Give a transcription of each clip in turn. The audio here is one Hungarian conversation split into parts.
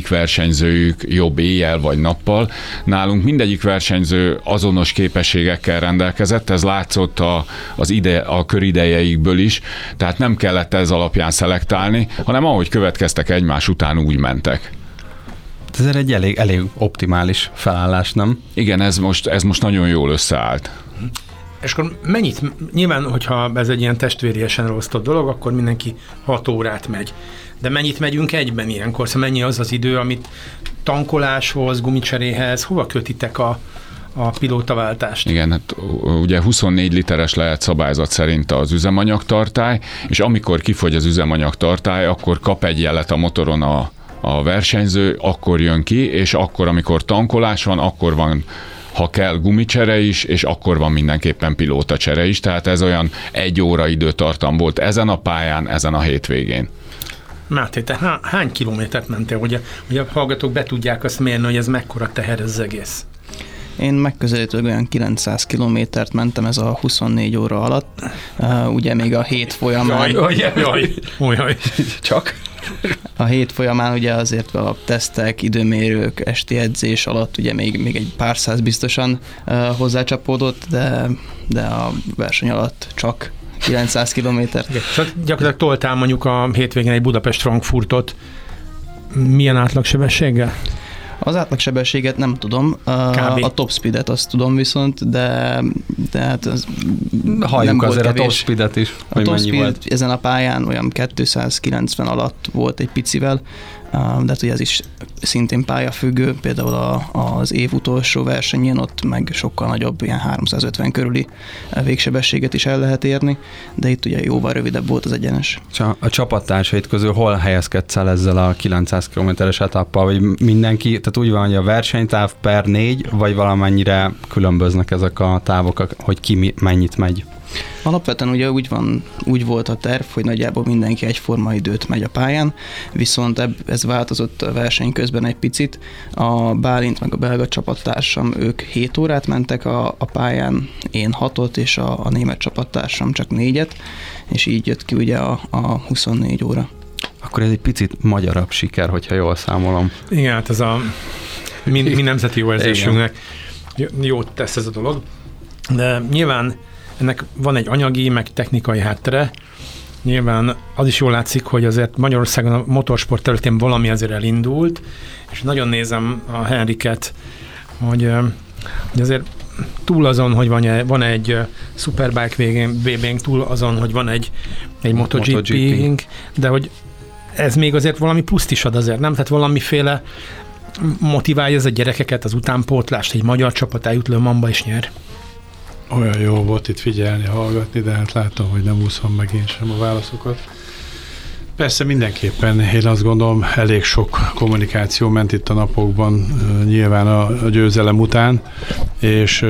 mindegyik versenyzőjük jobb éjjel vagy nappal. Nálunk mindegyik versenyző azonos képességekkel rendelkezett, ez látszott a köridejeikből is, tehát nem kellett ez alapján szelektálni, hanem ahogy következtek egymás után, úgy mentek. Ez egy elég optimális felállás, nem? Igen, ez most nagyon jól összeállt. És akkor nyilván, hogyha ez egy ilyen testvériesen elosztott dolog, akkor mindenki 6 órát megy. De mennyit megyünk egyben ilyenkor? Szóval mennyi az idő, amit tankoláshoz, gumicseréhez, hova kötitek a pilótaváltást? Igen, hát ugye 24 literes lehet szabályzat szerint az üzemanyagtartály, és amikor kifogy az üzemanyagtartály, akkor kap egy jelet a motoron a versenyző, akkor jön ki, és akkor, amikor tankolás van, akkor van, ha kell, gumicsere is, és akkor van mindenképpen pilótacsere is, tehát ez olyan 1 óra időtartam volt ezen a pályán, ezen a hétvégén. Máté, te hány kilométert mentél, hogy a hallgatók be tudják azt mérni, hogy ez mekkora teher ez az egész? Én megközelítőleg olyan 900 kilométert mentem ez a 24 óra alatt. Ugye még a hét folyamán... Jaj. Csak? A hét folyamán ugye azért a tesztek, időmérők, esti edzés alatt ugye még egy pár száz biztosan hozzácsapódott, de a verseny alatt csak 900 kilométer. Csak gyakorlatilag toltál mondjuk a hétvégén egy Budapest-Frankfurtot. Milyen átlagsebességgel? Az átlagsebességet nem tudom, a top speedet azt tudom viszont, de hát az halljuk nem azért a top speedet is. A top speed ezen a pályán olyan 290 alatt volt egy picivel, de hát ugye ez is szintén pályafüggő, például az év utolsó versenyén ott meg sokkal nagyobb, ilyen 350 körüli végsebességet is el lehet érni, de itt ugye jóval rövidebb volt az egyenes. A csapattársait közül hol helyezkedsz el ezzel a 900 km-es etappal, vagy mindenki, tehát úgy van, hogy a versenytáv per 4, vagy valamennyire különböznek ezek a távok, hogy ki mennyit megy? Alapvetően ugye úgy volt a terv, hogy nagyjából mindenki egyforma időt megy a pályán, viszont ez változott a verseny közben egy picit. A Bálint meg a belga csapattársam, ők 7 órát mentek a pályán, én 6-ot, és a német csapattársam csak 4-et, és így jött ki ugye a 24 óra. Akkor ez egy picit magyarabb siker, hogyha jól számolom. Igen, hát ez a mi nemzeti jó érzésünknek jót tesz ez a dolog, de nyilván ennek van egy anyagi, meg technikai háttere. Nyilván az is jól látszik, hogy azért Magyarországon a motorsport területén valami azért elindult, és nagyon nézem a Henriket, hogy azért túl azon, hogy van egy Superbike VB-nk, túl azon, hogy van egy MotoGP-nk, de hogy ez még azért valami pluszt is ad azért, nem? Tehát valamiféle motiválja ez a gyerekeket, az utánpótlást, egy magyar csapat eljut Le Mansba és nyer. Olyan jó volt itt figyelni, hallgatni, de hát látom, hogy nem úszom meg én sem a válaszokat. Persze mindenképpen, én azt gondolom, elég sok kommunikáció ment itt a napokban, nyilván a győzelem után, és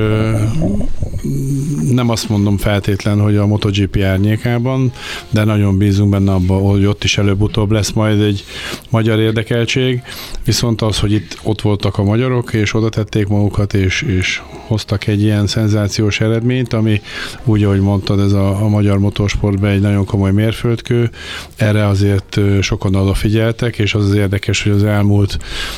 nem azt mondom feltétlen, hogy a MotoGP árnyékában, de nagyon bízunk benne abban, hogy ott is előbb-utóbb lesz majd egy magyar érdekeltség, viszont az, hogy ott voltak a magyarok, és oda tették magukat, és hoztak egy ilyen szenzációs eredményt, ami úgy, ahogy mondtad, ez a magyar motorsportban egy nagyon komoly mérföldkő, erre azért sokan odafigyeltek, és az érdekes, hogy az elmúlt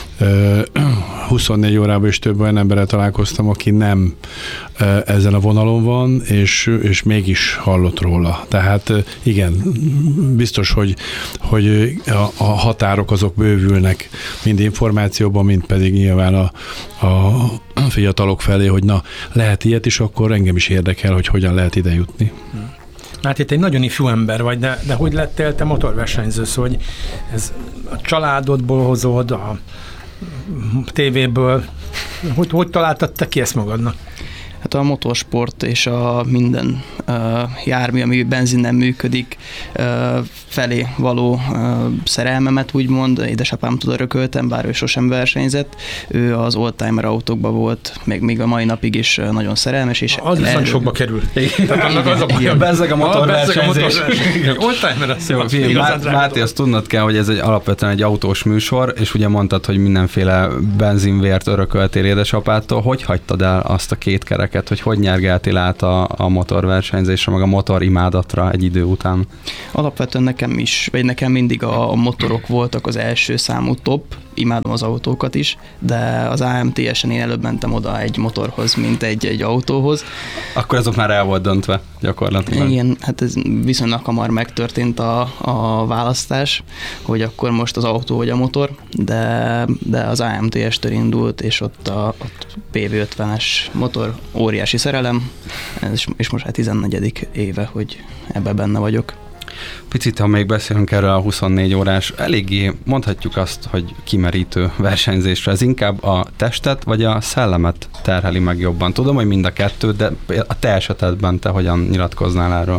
24 órában is több olyan emberrel találkoztam, aki nem ezen a vonalon van, és mégis hallott róla. Tehát igen, biztos, hogy a határok azok bővülnek mind információban, mind pedig nyilván a fiatalok felé, hogy na, lehet ilyet is, akkor engem is érdekel, hogy hogyan lehet ide jutni. Hát itt egy nagyon ifjú ember vagy, de hogy lettél te motorversenyző? Szóval, hogy ez a családodból hozod, a tévéből, hogy találtad te ki ezt magadnak? Hát a motorsport és a minden jármű, ami benzinnen működik, felé való szerelmemet úgymond, édesapámtól örököltem, bár ő sosem versenyzett, ő az oldtimer autókban volt, még a mai napig is nagyon szerelmes. És az viszont sokba kerül. Tehát annak az a baj, bezzeg a motorversenyzés. Oldtimer az jó. Máté, azt tudnod kell, hogy ez alapvetően egy autós műsor, és ugye mondtad, hogy mindenféle benzinvért örököltél édesapától. Hogy hagytad el azt a két kereket, hogy nyergeltél át a motorversenyzésre, meg a motorimádatra egy idő után? Alapvetően nekem mindig a motorok voltak az első számú top, imádom az autókat is, de az AMTS-en én előbb mentem oda egy motorhoz, mint egy autóhoz. Akkor azok már el volt döntve gyakorlatilag. Igen, hát ez viszonylag hamar megtörtént a választás, hogy akkor most az autó vagy a motor, de az AMTS-től indult, és ott a PV50-es motor, óriási szerelem, és most 14. éve, hogy ebben benne vagyok. Picit, ha még beszélünk erről a 24 órás, eléggé mondhatjuk azt, hogy kimerítő versenyzésre. Ez inkább a testet vagy a szellemet terheli meg jobban. Tudom, hogy mind a kettő, de a te esetedben te hogyan nyilatkoznál erről?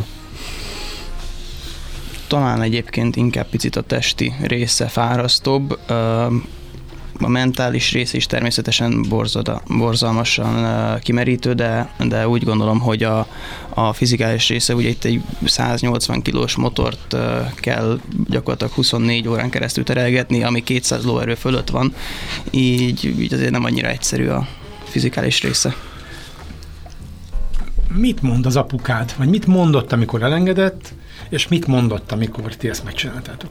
Talán egyébként inkább picit a testi része fárasztóbb, a mentális rész is természetesen borzalmasan kimerítő, de úgy gondolom, hogy a fizikális része, ugye itt egy 180 kilós motort kell gyakorlatilag 24 órán keresztül terelgetni, ami 200 lóerő fölött van, így azért nem annyira egyszerű a fizikális része. Mit mond az apukád? Vagy mit mondott, amikor elengedett, és mit mondott, amikor ti ezt megcsináltátok?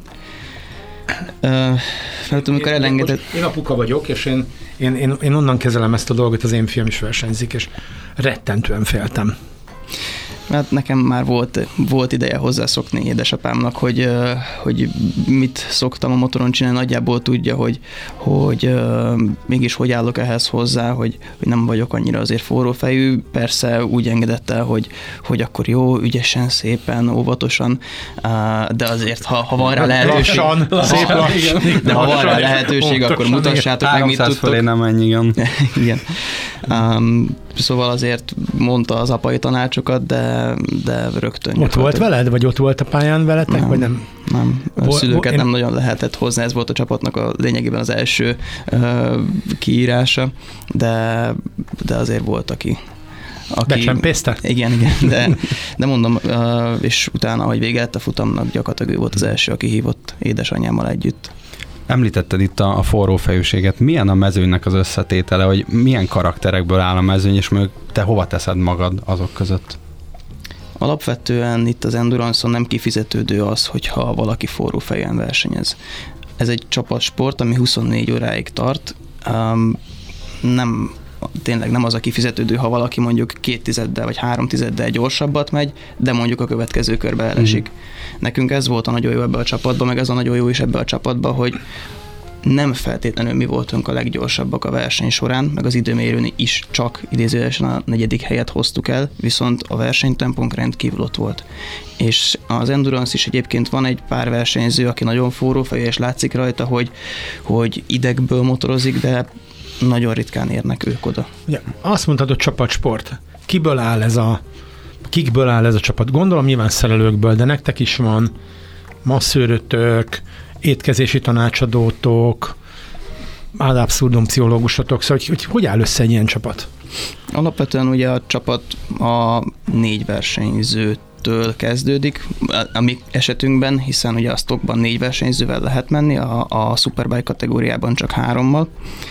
Amikor elengedett... Én apuka vagyok, és én onnan kezelem ezt a dolgot, az én fiam is versenyzik, és rettentően féltem. Hát nekem már volt ideje hozzászokni édesapámnak, hogy mit szoktam a motoron csinálni, nagyjából tudja, hogy mégis hogy állok ehhez hozzá, hogy nem vagyok annyira azért forrófejű. Persze úgy engedett el, hogy akkor jó, ügyesen, szépen, óvatosan, de azért, ha van rá lehetőség, szép lassan, de ha van rá lehetőség, akkor mutassátok meg, mit tudtok. 300 nem ennyi, igen. Igen. Szóval azért mondta az apai tanácsokat, de rögtön. Ott volt veled, vagy ott volt a pályán veletek, nem, vagy nem? Nem, a szülőket nem nagyon lehetett hozni, ez volt a csapatnak a lényegében az első kiírása, de azért volt, aki becsempészte? Igen, de mondom, és utána, ahogy vége lett a futamnak, gyakorlatilag ő volt az első, aki hívott édesanyámmal együtt. Említetted itt a forrófejűséget. Milyen a mezőnynek az összetétele, hogy milyen karakterekből áll a mezőny, és mondjuk te hova teszed magad azok között? Alapvetően itt az Endurance-on nem kifizetődő az, hogyha valaki forrófejűen versenyez. Ez egy csapatsport, ami 24 óráig tart. Tényleg nem az a kifizetődő, ha valaki mondjuk 2 vagy 3 gyorsabbat megy, de mondjuk a következő körbe elesik. Nekünk ez volt a nagyon jó ebbe a csapatban, meg ez a nagyon jó is ebbe a csapatban, hogy nem feltétlenül mi voltunk a leggyorsabbak a verseny során, meg az időmérőn is csak idézőjelesen a 4. helyet hoztuk el, viszont a versenytempónk rendkívül ott volt. És az Endurance is egyébként van egy pár versenyző, aki nagyon forrófejű, és látszik rajta, hogy idegből motorozik, de nagyon ritkán érnek ők oda. Ja, azt mondtad, hogy csapatsport. Kikből áll ez a csapat? Gondolom nyilván szerelőkből, de nektek is van masszőrötök, étkezési tanácsadótok, ad absurdum pszichológusotok, szóval hogy áll össze egy ilyen csapat? Alapvetően ugye a csapat a 4 versenyzőtől kezdődik, a mi esetünkben, hiszen ugye a stockban 4 versenyzővel lehet menni, a Superbike kategóriában csak 3-mal.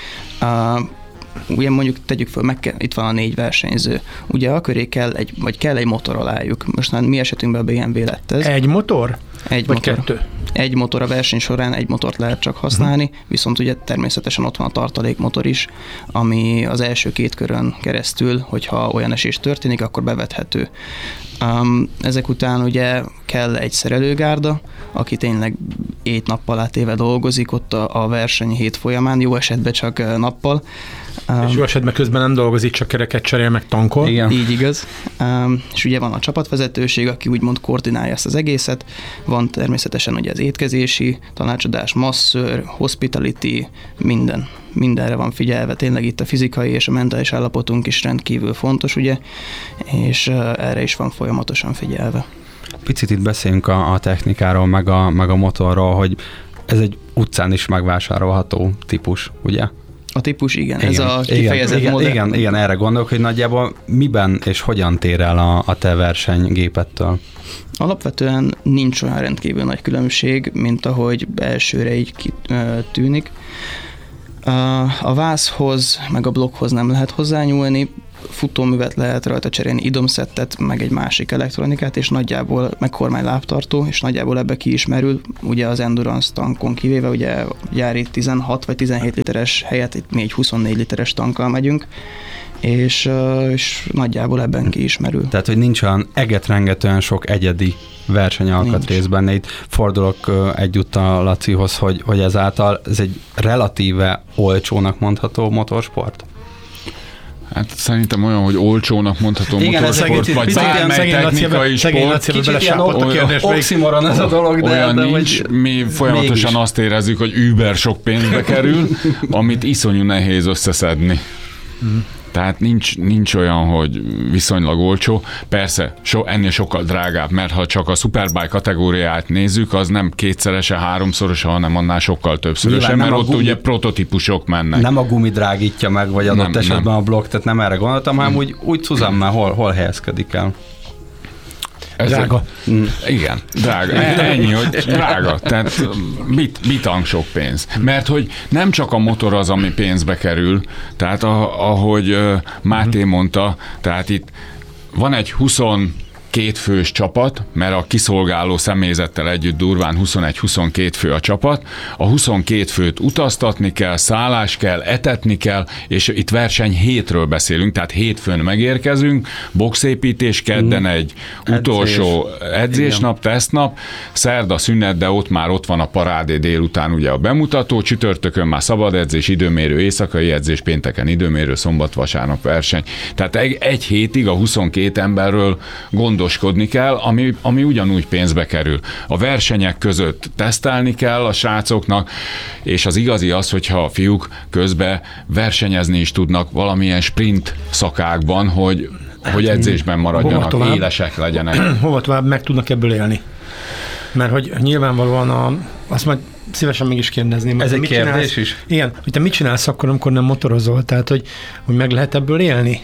Ugye mondjuk tegyük föl, itt van a 4 versenyző. Ugye a köré kell egy motor alájuk. Most már mi esetünkben BMW lett ez. Egy motor? Egy vagy motor. 2? Egy motor a verseny során, egy motort lehet csak használni, viszont ugye természetesen ott van a tartalékmotor is, ami az első 2 körön keresztül, hogyha olyan esés történik, akkor bevethető. Ezek után ugye kell egy szerelőgárda, aki tényleg 7 nappal átéve dolgozik ott a verseny hét folyamán, jó esetben csak nappal. És jó esetben közben nem dolgozik, csak kereket cserél, meg tankol. Igen. Így igaz. És ugye van a csapatvezetőség, aki úgymond koordinálja ezt az egészet. Van természetesen ugye az étkezési tanácsadás, masször, hospitality, mindenre van figyelve. Tényleg itt a fizikai és a mentális állapotunk is rendkívül fontos, ugye, és erre is van folyamatosan figyelve. Picit itt beszéljünk a technikáról, meg a motorról, hogy ez egy utcán is megvásárolható típus, ugye? A típus, igen. Ez a kifejezett modell. Igen, erre gondolok, hogy nagyjából miben és hogyan tér el a te versenygépettől? Alapvetően nincs olyan rendkívül nagy különbség, mint ahogy elsőre így tűnik. A vászhoz, meg a blokkhoz nem lehet hozzányúlni. futóművet lehet rajta cserélni, idomszettet, meg egy másik elektronikát, és nagyjából meg kormánylábtartó, és nagyjából ebbe ki is merül, ugye az Endurance tankon kivéve, ugye gyári 16 vagy 17 literes helyett itt mi egy 24 literes tankkal megyünk, és nagyjából ebben ki is merül. Tehát, hogy nincs olyan egetrengetően sok egyedi versenyalkatrész benne. Itt fordulok egyúttal Lacihoz, hogy ezáltal ez egy relatíve olcsónak mondható motorsport? Hát szerintem olyan, hogy olcsónak mondható motorsport, vagy bármely technikai sport. Kicsit ilyen oximoron ez a dolog, de olyan nincs, mi folyamatosan mégis azt érezzük, hogy über sok pénzbe kerül, amit iszonyú nehéz összeszedni. Tehát nincs olyan, hogy viszonylag olcsó. Persze, ennél sokkal drágább, mert ha csak a Superbike kategóriát nézzük, az nem kétszerese, háromszorosa, hanem annál sokkal többszöröse, mert ott ugye prototípusok mennek. Nem a gumi drágítja meg, vagy adott esetben a blokk, tehát nem erre gondoltam, hanem úgy Suzuki hol helyezkedik el. Drága. Igen, drága. Ennyi, hogy drága. Tehát bitang sok pénz. Mert hogy nem csak a motor az, ami pénzbe kerül, tehát ahogy Máté mondta, tehát itt van egy 22 fős csapat, mert a kiszolgáló személyzettel együtt durván 21-22 fő a csapat. A 22 főt utaztatni kell, szállás kell, etetni kell, és itt verseny hétről beszélünk, tehát hétfőn megérkezünk, boxépítés, kedden egy utolsó edzésnap, tesztnap, szerda szünet, de ott van a parádé délután ugye a bemutató, csütörtökön már szabad edzés, időmérő, éjszakai edzés, pénteken időmérő, szombat, vasárnap verseny. Tehát egy hétig a 22 emberről gondoskodni kell, ami ugyanúgy pénzbe kerül. A versenyek között tesztelni kell a srácoknak, és az igazi az, hogyha a fiúk közben versenyezni is tudnak valamilyen sprint szakákban, hogy edzésben maradjanak, élesek legyenek. Hova tovább meg tudnak ebből élni? Mert hogy nyilvánvalóan azt majd szívesen meg is kérdezném. Ez egy kérdés is? Igen, hogy te mit csinálsz akkor, amikor nem motorozol? Tehát, hogy meg lehet ebből élni?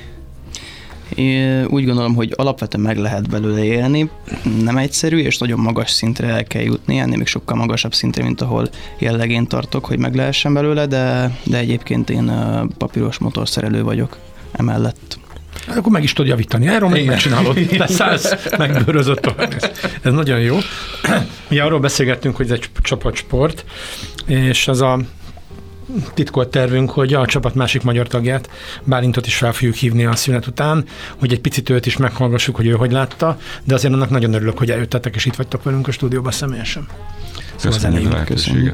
Én úgy gondolom, hogy alapvetően meg lehet belőle élni, nem egyszerű, és nagyon magas szintre el kell jutni, ennél még sokkal magasabb szintre, mint ahol jelenleg én tartok, hogy meg lehessen belőle, de egyébként én papíros motorszerelő vagyok emellett. Akkor meg is tudod javítani. Erről még megcsinálod. Leszállsz, megbőrözött. Ez nagyon jó. Ugye arról beszélgettünk, hogy ez egy csapatsport, és az a titkolt tervünk, hogy a csapat másik magyar tagját, Bálintot is fel fogjuk hívni a szünet után, hogy egy picit őt is meghallgassuk, hogy ő hogy látta, de azért annak nagyon örülök, hogy eljöttetek és itt vagytok velünk a stúdióban személyesen. Köszönjük a lehetőséget.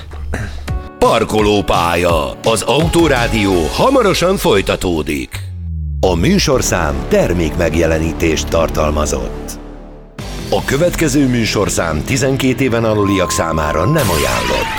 Parkolópálya. Az Autorádió hamarosan folytatódik. A műsorszám termékmegjelenítést tartalmazott. A következő műsorszám 12 éven aluliak számára nem ajánlott.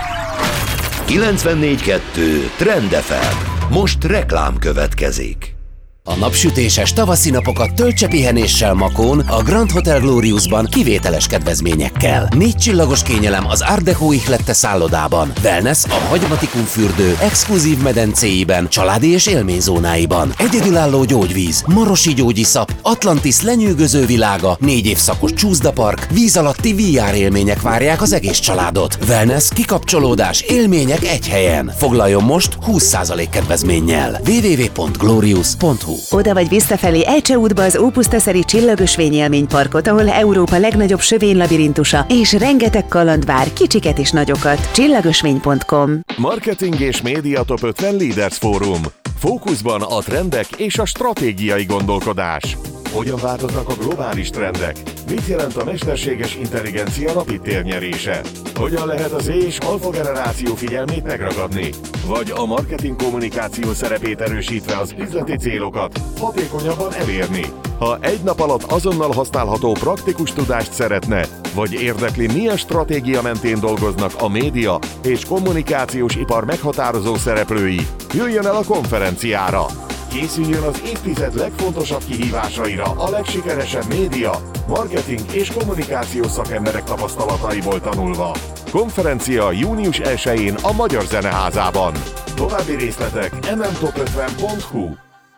94.2 Trend FM. Most reklám következik. A napsütéses tavaszi napokat töltse pihenéssel Makón, a Grand Hotel Gloriusban kivételes kedvezményekkel. 4 csillagos kényelem az Art Deco ihlette szállodában, wellness a Hagyomatikum fürdő exkluzív medencéiben, családi és élményzónáiban, egyedülálló gyógyvíz, marosi gyógyiszap, Atlantis lenyűgöző világa, 4 évszakos csúszdapark, víz alatti VR élmények várják az egész családot. Wellness, kikapcsolódás, élmények egy helyen. Foglaljon most 20% kedvezménnyel. www.glorius.hu. Oda vagy visszafelé Ejcse útba az Ópusztaszeri Csillagösvény élményparkot, ahol Európa legnagyobb sövénylabirintusa és rengeteg kaland vár, kicsiket és nagyokat. Csillagösvény.com. Marketing és média top 50 Leaders Fórum. Fókuszban a trendek és a stratégiai gondolkodás. Hogyan változnak a globális trendek? Mit jelent a mesterséges intelligencia napi térnyerése? Hogyan lehet az Z és alfa generáció figyelmét megragadni? Vagy a marketing kommunikáció szerepét erősítve az üzleti célokat hatékonyabban elérni? Ha egy nap alatt azonnal használható praktikus tudást szeretne, vagy érdekli, milyen stratégia mentén dolgoznak a média és kommunikációs ipar meghatározó szereplői, jöjjön el a konferenciára! Készüljön az évtized legfontosabb kihívásaira a legsikeresebb média, marketing és kommunikációs szakemberek tapasztalataiból tanulva. Konferencia június 1-én a Magyar Zeneházában. További részletek mmtop50.hu.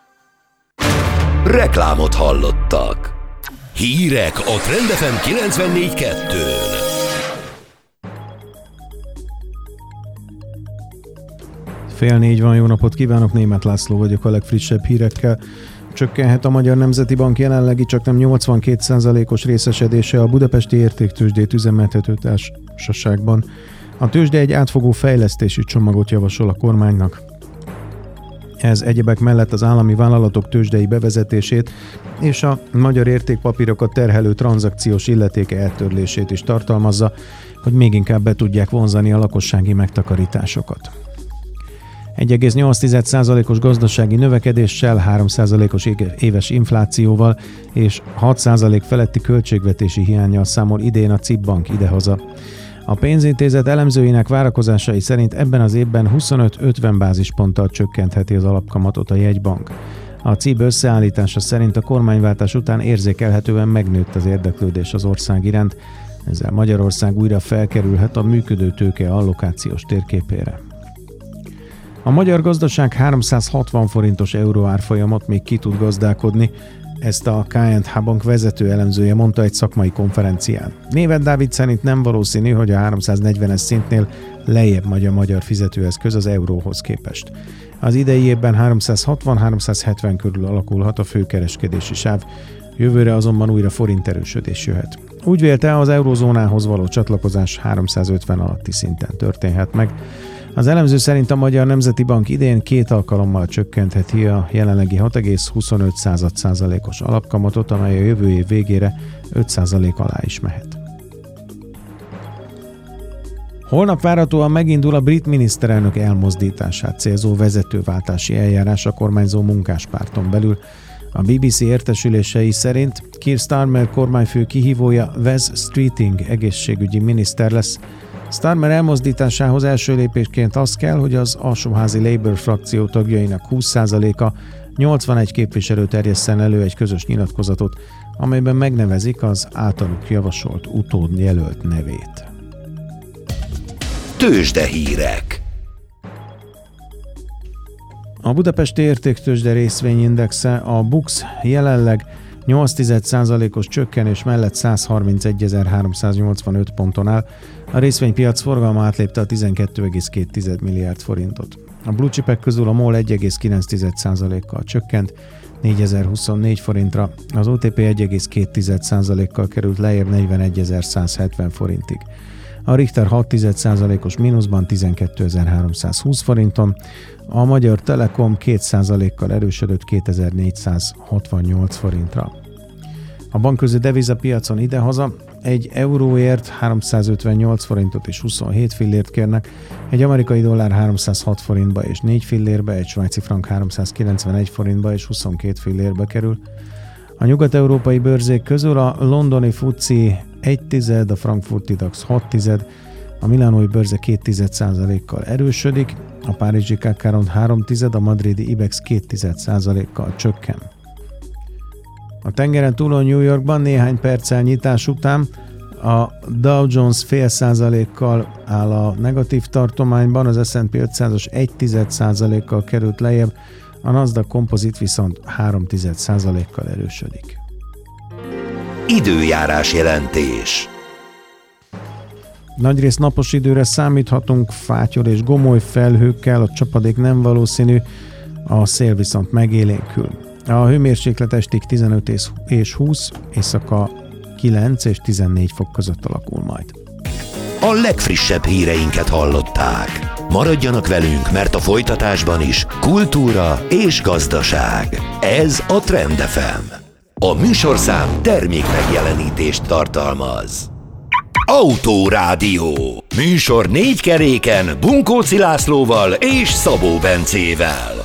Reklámot hallottak. Hírek a Trend FM 94.2-n. 3:30 van, jó napot kívánok, Németh László vagyok a legfrissebb hírekkel. Csökkenhet a Magyar Nemzeti Bank jelenlegi csaknem 82%-os részesedése a Budapesti Értéktőzsdét üzemeltető társaságban. A tőzsde egy átfogó fejlesztési csomagot javasol a kormánynak. Ez egyebek mellett az állami vállalatok tőzsdei bevezetését és a magyar értékpapírokat terhelő tranzakciós illetéke eltörlését is tartalmazza, hogy még inkább be tudják vonzani a lakossági megtakarításokat. 1,8%-os gazdasági növekedéssel, 3%-os éves inflációval és 6% feletti költségvetési hiánnyal számol idén a CIB Bank idehaza. A pénzintézet elemzőinek várakozásai szerint ebben az évben 25-50 bázisponttal csökkentheti az alapkamatot a jegybank. A CIB összeállítása szerint a kormányváltás után érzékelhetően megnőtt az érdeklődés az ország iránt, ezzel Magyarország újra felkerülhet a működő tőke allokációs térképére. A magyar gazdaság 360 forintos euró árfolyamot még ki tud gazdálkodni, ezt a K&H Bank vezető elemzője mondta egy szakmai konferencián. Németh Dávid szerint nem valószínű, hogy a 340-es szintnél lejjebb megy a magyar fizetőeszköz az euróhoz képest. Az idei évben 360-370 körül alakulhat a főkereskedési sáv, jövőre azonban újra forint erősödés jöhet. Úgy vélte, az eurózónához való csatlakozás 350 alatti szinten történhet meg. Az elemző szerint a Magyar Nemzeti Bank idén 2 alkalommal csökkentheti a jelenlegi 6,25%-os alapkamatot, amely a jövő év végére 5% alá is mehet. Holnap várhatóan megindul a brit miniszterelnök elmozdítását célzó vezetőváltási eljárás a kormányzó munkáspárton belül. A BBC értesülései szerint Keir Starmer kormányfő kihívója Wes Streeting egészségügyi miniszter lesz. Starmer elmozdításához első lépésként az kell, hogy az alsóházi Labour frakció tagjainak 20%-a 81 képviselő terjesszen elő egy közös nyilatkozatot, amelyben megnevezik az általuk javasolt utódjelölt nevét. Tőzsdehírek. A Budapesti Értéktőzsde részvényindexe, a BUX jelenleg 0,8%-os csökkenés mellett 131.385 ponton áll. A részvénypiac forgalma átlépte a 12,2 milliárd forintot. A blue chipek közül a MOL 1,9%-kal csökkent, 4024 forintra, az OTP 1,2%-kal került lejjebb 41.170 forintig. A Richter 6,1%-os mínuszban 12.320 forinton, a Magyar Telekom 2%-kal erősödött 2468 forintra. A bankközi devizapiacon idehaza egy euróért 358 forintot és 27 fillért kérnek, egy amerikai dollár 306 forintba és 4 fillérbe, egy svájci frank 391 forintba és 22 fillérbe kerül. A nyugat-európai bőrzék közül a londoni FTSE 1,1, a frankfurti DAX 6,1, a milánói bőrze 2,1%-kal erősödik, a párizsi CAC 3,1, a madridi IBEX 2,1%-kal csökken. A tengeren túlon New Yorkban néhány perccel nyitás után a Dow Jones 0,5%-kal áll a negatív tartományban, az S&P 500-as 1,1%-kal került lejjebb, a Nasdaq Composite viszont 3,1%-kal erősödik. Időjárás jelentés. Nagyrészt napos időre számíthatunk, fátyol és gomoly felhőkkel, a csapadék nem valószínű, a szél viszont megélénkül. A hőmérséklet estig 15 és 20, éjszaka 9 és 14 fok között alakul majd. A legfrissebb híreinket hallották. Maradjanak velünk, mert a folytatásban is kultúra és gazdaság. Ez a Trend FM. A műsorszám termék megjelenítést tartalmaz. Autórádió. Műsor 4 keréken Bunkóci Lászlóval és Szabó Bencével.